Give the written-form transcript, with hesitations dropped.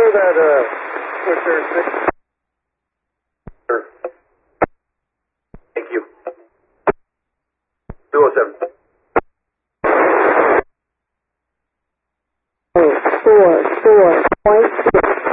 clear that switcher 6. Thank you. 207. 4.6.